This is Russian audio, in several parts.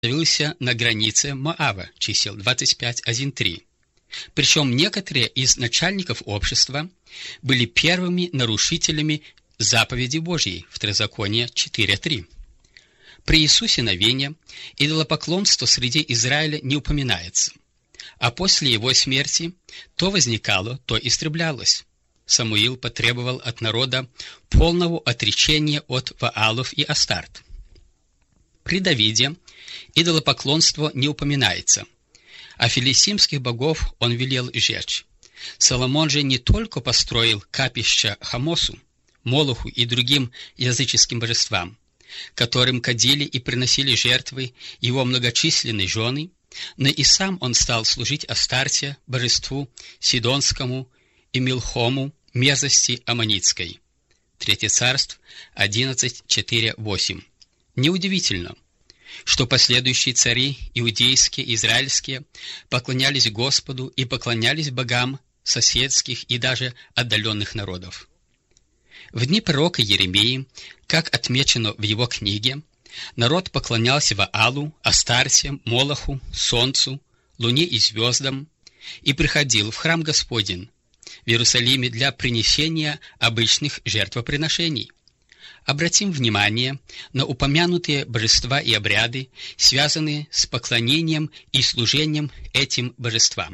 остановился на границе Моава, чисел 25:1-3. Причем некоторые из начальников общества были первыми нарушителями заповеди Божьей, Второзаконие 4:3. При Иисусе Навине идолопоклонство среди Израиля не упоминается, а после его смерти то возникало, то истреблялось. Самуил потребовал от народа полного отречения от Ваалов и Астарт. При Давиде идолопоклонство не упоминается, а филистимских богов он велел сжечь. Соломон же не только построил капища Хамосу, Молоху и другим языческим божествам, которым кадили и приносили жертвы его многочисленные жены, но и сам он стал служить Астарте, божеству Сидонскому и Милхому, мерзости Аммонитской. 3 Царств 11:4-8. Неудивительно, что последующие цари, иудейские и израильские, поклонялись Господу и поклонялись богам соседских и даже отдаленных народов. В дни пророка Еремии, как отмечено в его книге, народ поклонялся Ваалу, Астарте, Молоху, Солнцу, Луне и звездам и приходил в храм Господень в Иерусалиме для принесения обычных жертвоприношений. Обратим внимание на упомянутые божества и обряды, связанные с поклонением и служением этим божествам.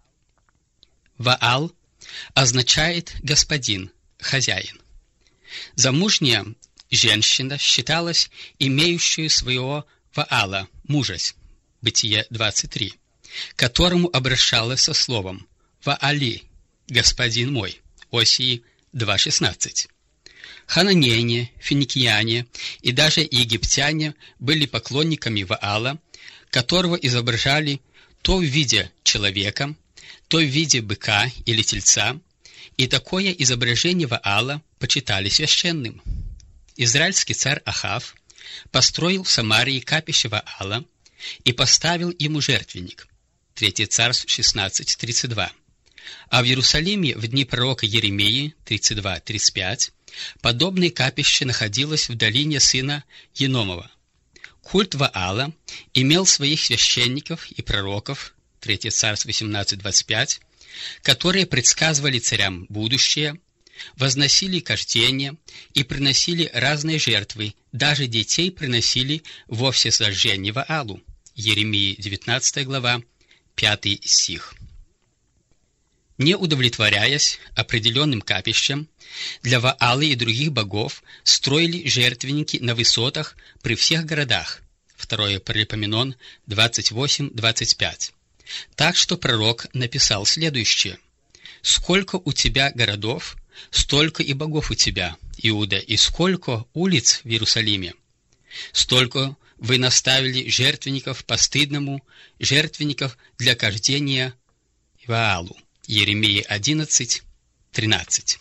Ваал означает «господин», «хозяин». Замужняя женщина считалась имеющей своего Ваала, мужа, Бытие 23, к которому обращалась со словом «Ваали, господин мой», Осии 2:16. Хананеяне, финикияне и даже египтяне были поклонниками Ваала, которого изображали то в виде человека, то в виде быка или тельца, и такое изображение Ваала почитали священным. Израильский царь Ахав построил в Самарии капище Ваала и поставил ему жертвенник. 3 Царств 16:32. А в Иерусалиме в дни пророка Еремии 32:35 подобное капище находилось в долине сына Еномова. Культ Ваала имел своих священников и пророков, 3 Царств 18:25, которые предсказывали царям будущее, возносили кождение и приносили разные жертвы, даже детей приносили во всесожжение Ваалу. Еремии 19 глава, 5 стих. Не удовлетворяясь определенным капищем, для Ваала и других богов строили жертвенники на высотах при всех городах. 2 Паралипоменон 28:25. Так что пророк написал следующее: «Сколько у тебя городов, столько и богов у тебя, Иуда, и сколько улиц в Иерусалиме. Столько вы наставили жертвенников постыдному, жертвенников для кождения Ваалу». Еремии 11:13.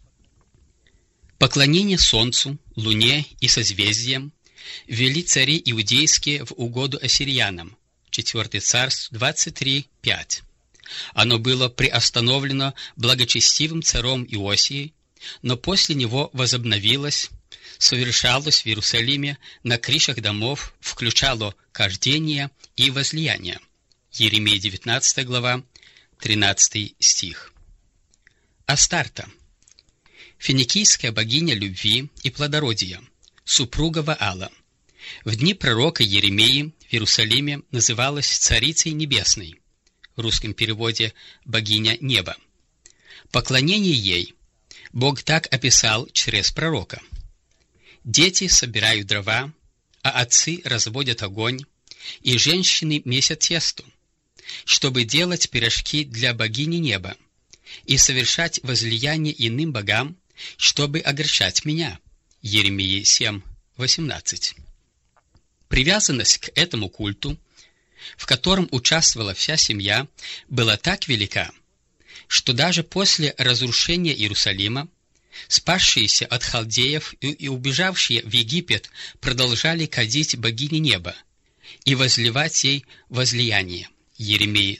Поклонение солнцу, луне и созвездиям вели цари иудейские в угоду ассирянам. 4 Царств 23:5. Оно было приостановлено благочестивым царем Иосией, но после него возобновилось, совершалось в Иерусалиме на крышах домов, включало кождение и возлияние. Еремия 19 глава, 13 стих. Астарта. Финикийская богиня любви и плодородия, супруга Ваала. В дни пророка Еремии в Иерусалиме называлась Царицей Небесной, в русском переводе «богиня неба». Поклонение ей Бог так описал через пророка: «Дети собирают дрова, а отцы разводят огонь, и женщины месят тесто, чтобы делать пирожки для богини неба и совершать возлияние иным богам, чтобы огорчать меня». Еремии 7:18. Привязанность к этому культу, в котором участвовала вся семья, была так велика, что даже после разрушения Иерусалима спасшиеся от халдеев и убежавшие в Египет продолжали кадить богине неба и возливать ей возлияние. Еремии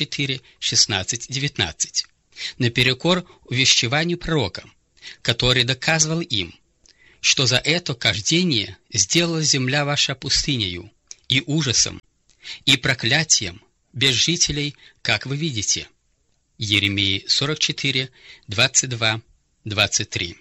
44:16-19. Наперекор увещеванию пророка, который доказывал им, что за это кождение сделала земля ваша пустынею, и ужасом, и проклятием без жителей, как вы видите». Иеремии 44, 22, 23.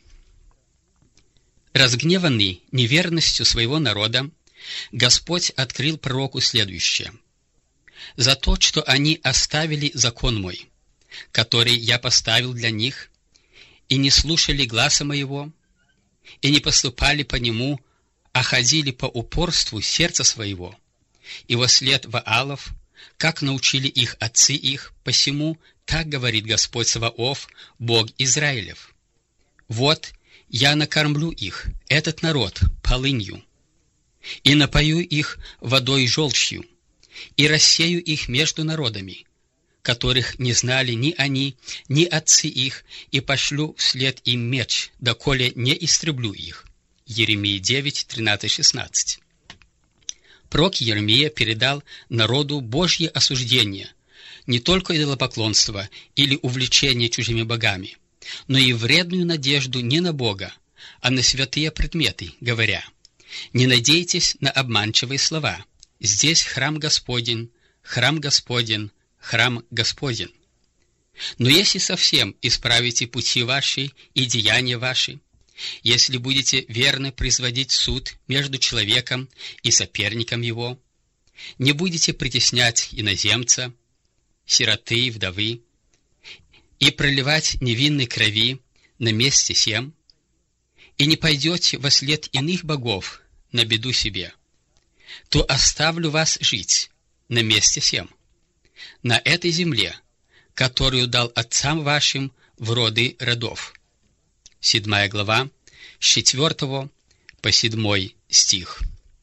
Разгневанный неверностью своего народа, Господь открыл пророку следующее: «За то, что они оставили закон мой, который я поставил для них, и не слушали гласа моего, и не поступали по нему, а ходили по упорству сердца своего, и вослед Ваалов, как научили их отцы их, посему, так говорит Господь Саваоф, Бог Израилев: вот я накормлю их, этот народ, полынью, и напою их водой желчью, и рассею их между народами, которых не знали ни они, ни отцы их, и пошлю вслед им меч, доколе не истреблю их». Иеремии 9, 13, 16. Пророк Иеремия передал народу Божье осуждение не только идолопоклонства или увлечение чужими богами, но и вредную надежду не на Бога, а на святые предметы, говоря: «Не надейтесь на обманчивые слова. Здесь храм Господень, храм Господень, храм Господень. Но если совсем исправите пути ваши и деяния ваши, если будете верно производить суд между человеком и соперником его, не будете притеснять иноземца, сироты и вдовы, и проливать невинной крови на месте сем, и не пойдете вослед иных богов на беду себе, то оставлю вас жить на месте сем, на этой земле, которую дал отцам вашим в роды родов». 7 глава, с 4 по 7 стих.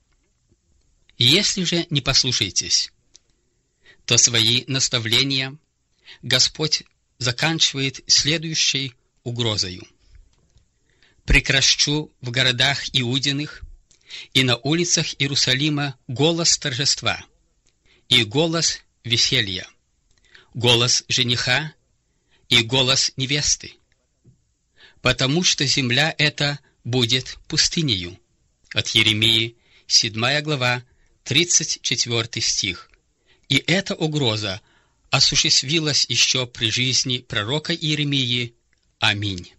«Если же не послушаетесь, то свои наставления Господь заканчивает следующей угрозою: «Прекращу в городах Иудиных и на улицах Иерусалима голос торжества и голос веселья, голос жениха и голос невесты, потому что земля эта будет пустынею». От Иеремии 7 глава, 34 стих. И эта угроза осуществилась еще при жизни пророка Иеремии. Аминь.